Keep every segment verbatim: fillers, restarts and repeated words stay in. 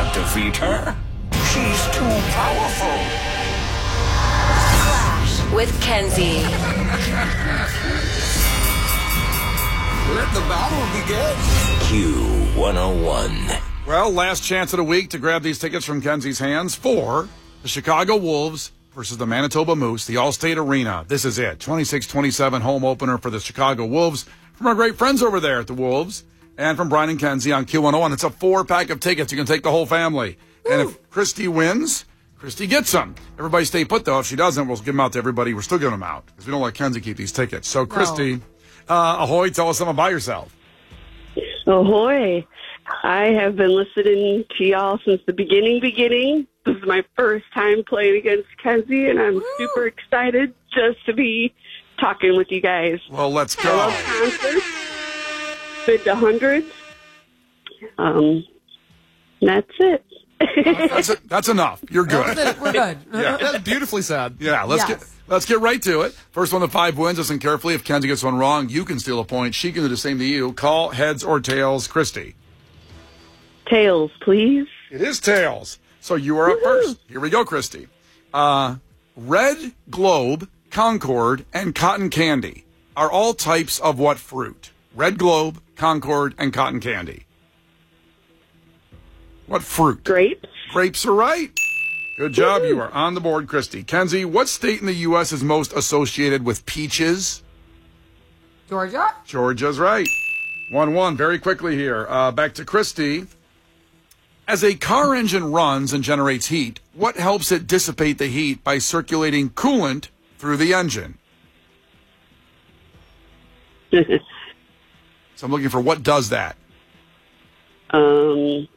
can't defeat her. She's too powerful. Clash with Kenzie. Let the battle begin. Q one oh one. Well, last chance of the week to grab these tickets from Kenzie's hands for the Chicago Wolves versus the Manitoba Moose, the Allstate Arena. This is it. twenty-six twenty-seven home opener for the Chicago Wolves from our great friends over there at the Wolves and from Brian and Kenzie on Q one oh one. It's a four-pack of tickets. You can take the whole family. Woo. And if Christy wins, Christy gets them. Everybody stay put, though. If she doesn't, we'll give them out to everybody. We're still giving them out because we don't let Kenzie keep these tickets. So, Christy, no. uh, ahoy, tell us something about yourself. Ahoy. I have been listening to y'all since the beginning, beginning. This is my first time playing against Kenzie, and I'm Woo. super excited just to be talking with you guys. Well, let's go. I love concerts. Been to hundreds. Um, that's it. that's it. That's enough. You're good. We're good. Yeah. That's beautifully said. Yeah, let's yes. get let's get right to it. First one to five wins. Listen carefully. If Kenzie gets one wrong, you can steal a point. She can do the same to you. Call heads or tails. Christy. Tails, please. It is tails. So you are up first. Here we go, Christy. Uh, Red Globe, Concord, and cotton candy are all types of what fruit? Red Globe, Concord, and cotton candy. What fruit? Grapes. Grapes are right. Good job. You are on the board, Christy. Kenzie, what state in the U S is most associated with peaches? Georgia. Georgia's right. one one. Very quickly here. Uh, back to Christy. As a car engine runs and generates heat, what helps it dissipate the heat by circulating coolant through the engine? So I'm looking for what does that? Um,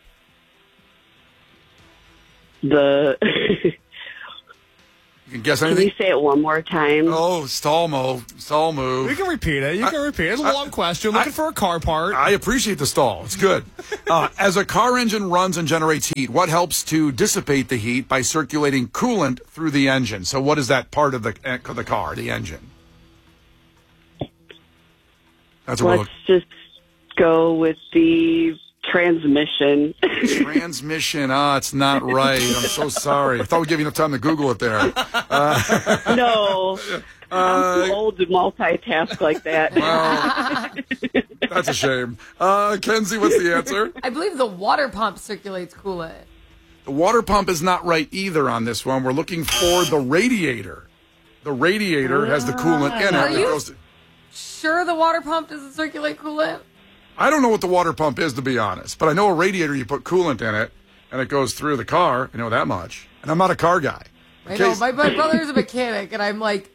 the. You can guess Can anything? you say it one more time? Oh, stall move. Stall move. You can repeat it. You can I, repeat it. It's a I, long question. Looking I, for a car part. I appreciate the stall. It's good. uh, as a car engine runs and generates heat, what helps to dissipate the heat by circulating coolant through the engine? So what is that part of the uh, the car, the engine? That's what Let's just go with the transmission. Transmission. Ah, it's not right. I'm so sorry. I thought we'd give you enough time to Google it there. Uh, no. Uh, I'm too old to multitask like that. Well, that's a shame. Uh, Kenzie, what's the answer? I believe the water pump circulates coolant. The water pump is not right either on this one. We're looking for the radiator. The radiator has the coolant in it. Are It you goes to- sure the water pump doesn't circulate coolant? I don't know what the water pump is, to be honest, but I know a radiator, you put coolant in it, and it goes through the car. I know that much. And I'm not a car guy. I know. My, my brother is a mechanic, and I'm like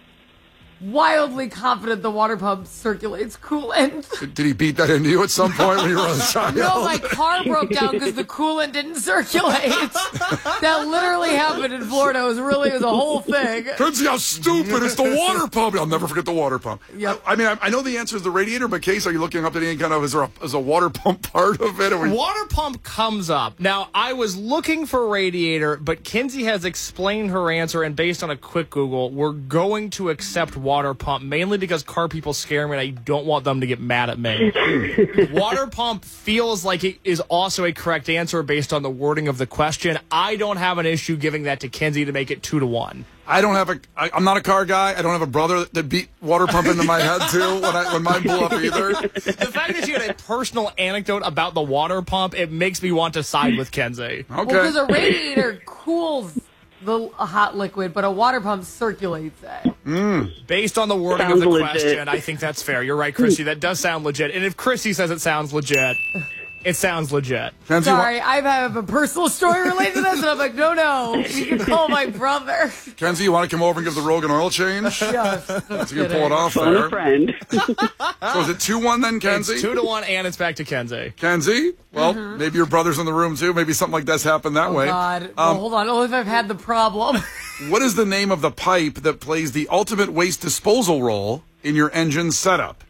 wildly confident the water pump circulates coolant. Did, did he beat that into you at some point when you were a child? No, my car broke down because the coolant didn't circulate. That literally happened in Florida. It was really it was a whole thing. Kenzie, how stupid. It's the water pump. I'll never forget the water pump. Yep. I, I mean, I, I know the answer is the radiator, but Case, are you looking up at any kind of, is there a, is a water pump part of it? Or we... Water pump comes up. Now, I was looking for radiator, but Kenzie has explained her answer, and based on a quick Google, we're going to accept water pump, mainly because car people scare me, and I don't want them to get mad at me. Water pump feels like it is also a correct answer based on the wording of the question. I don't have an issue giving that to Kenzie to make it two to one. I don't have a. I, I'm not a car guy. I don't have a brother that beat water pump into my head too when I when mine blew up either. The fact that you had a personal anecdote about the water pump, it makes me want to side with Kenzie. Okay. Well, because a radiator cools the hot liquid, but a water pump circulates it. Mm. Based on the wording Sounds of the legit. question, I think that's fair. You're right, Christy. That does sound legit. And if Christy says it sounds legit, it sounds legit. Kenzie, Sorry, I have a personal story related to this, and I'm like, no, no, you can call my brother. Kenzie, you want to come over and give the Rogan oil change? Yes. So you can pull it off Phone there. a friend. So is it two one then, Kenzie? It's two to one, and it's back to Kenzie. Kenzie? Well, Mm-hmm. maybe your brother's in the room too. Maybe something like that's happened that Oh, way. God. Well, Um, hold on. Only if I've had the problem. What is the name of the pipe that plays the ultimate waste disposal role in your engine setup?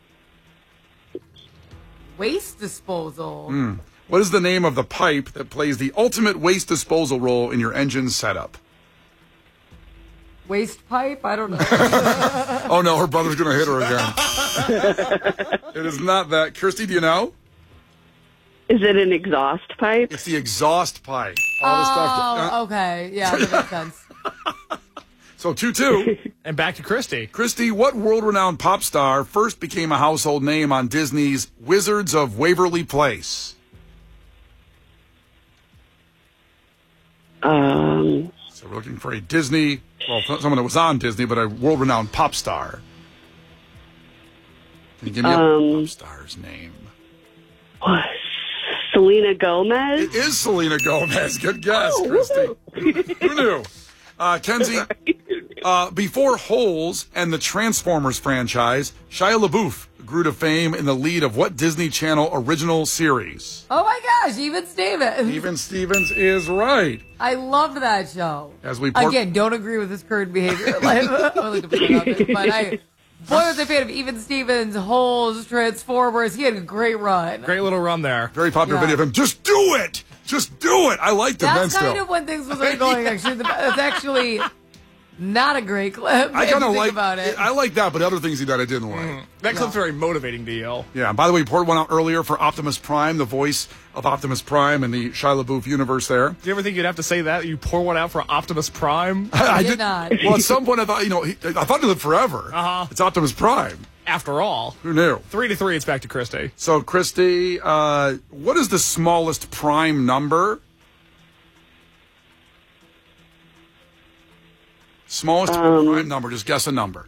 Waste disposal. Mm. What is the name of the pipe that plays the ultimate waste disposal role in your engine setup? Waste pipe? I don't know. Oh, no, her brother's going to hit her again. It is not that. Kirsty, do you know? Is it an exhaust pipe? It's the exhaust pipe. All the stuff. Oh, uh, okay. Yeah, that makes sense. So two two. And back to Christy. Christy, what world-renowned pop star first became a household name on Disney's Wizards of Waverly Place? Um, So we're looking for a Disney, well, someone that was on Disney, but a world-renowned pop star. Can you give me a Um, pop star's name? what? Selena Gomez? It is Selena Gomez. Good guess, Christy. Who knew? Uh, Kenzie, uh, before Holes and the Transformers franchise, Shia LaBeouf grew to fame in the lead of what Disney Channel original series? Oh my gosh, even Steven. Even Stevens is right. I loved that show. As we por- Again, don't agree with his current behavior. Like, I like to put it out there, but I, boy, was I a fan of Even Stevens, Holes, Transformers. He had a great run. Great little run there. Very popular Yeah. video of him. Just do it. Just do it. I liked him then That's still. kind of when things was like going. Actually, the, it's actually not a great clip. I if kind you of think like. about it. I like that, but other things he did I didn't like. That clip's very motivating to you. Yeah. And by the way, we poured one out earlier for Optimus Prime, the voice of Optimus Prime in the Shia LaBeouf universe. There. Do you ever think you'd have to say that? You pour one out for Optimus Prime? I did not. Well, at some point I thought, you know, he, I thought he lived forever. Uh-huh. It's Optimus Prime. After all. Who knew? Three to three, it's back to Christy. So, Christy, uh, what is the smallest prime number? Smallest Um, prime number. Just guess a number.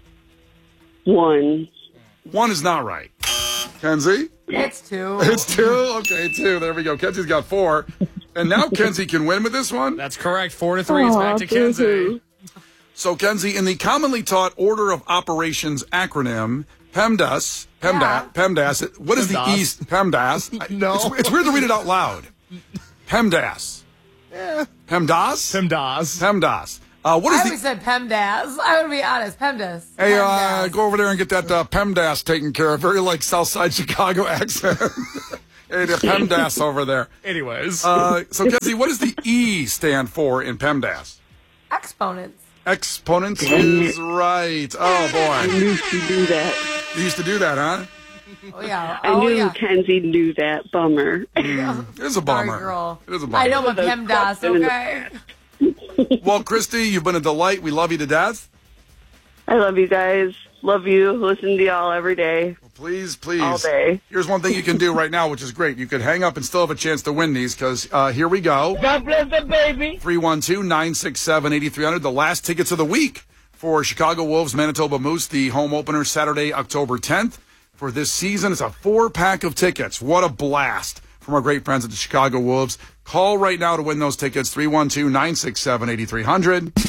One. One is not right. Kenzie? It's two. It's two? Okay, two. There we go. Kenzie's got four. And now Kenzie can win with this one. That's correct. Four to three, it's back to Aw, Kenzie. boo-hoo. So, Kenzie, in the commonly taught Order of Operations acronym, PEMDAS, PEMDAS, Yeah. PEMDAS, what is the PEMDAS. East, PEMDAS? I- No. It's, it's weird to read it out loud. PEMDAS. Yeah. PEMDAS? PEMDAS. PEMDAS. Uh, what I is always the... said PEMDAS. I would be honest. PEMDAS. Hey, uh, PEMDAS. go over there and get that uh, PEMDAS taken care of. Very like Southside Chicago accent. Hey, the PEMDAS over there. Anyways. Uh, so, Kenzie, what does the E stand for in PEMDAS? Exponents. Exponents is right. Oh, I boy. knew she'd do that. You used to do that, huh? Oh yeah. I oh knew yeah. Kenzie knew that. Bummer. It is a bummer. Sorry, girl. It is a bummer. I know my Those PEMDAS. questions. Okay. Well, Christy, you've been a delight. We love you to death. I love you guys. Love you. Listen to y'all every day. Please, please. All day. Here's one thing you can do right now, which is great. You could hang up and still have a chance to win these because uh, here we go. God bless the baby. three one two, nine six seven, eight three zero zero. The last tickets of the week for Chicago Wolves, Manitoba Moose, the home opener Saturday, October tenth. For this season, it's a four-pack of tickets. What a blast from our great friends at the Chicago Wolves. Call right now to win those tickets, three one two, nine six seven, eight three zero zero.